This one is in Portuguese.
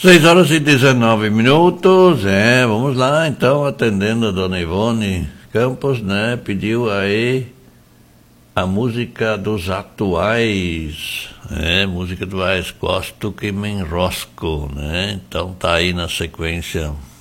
6h19. Vamos lá, então, atendendo a dona Ivone Campos, né? Pediu aí a música dos atuais, música atuais, gosto que me enrosco, né? Então tá aí na sequência.